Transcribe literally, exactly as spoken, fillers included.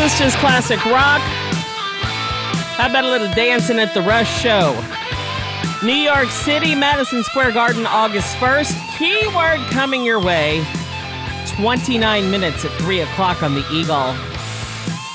This is classic rock. How about a little dancing at the Rush Show? New York City, Madison Square Garden, August first. Keyword coming your way. twenty-nine minutes at three o'clock on the Eagle.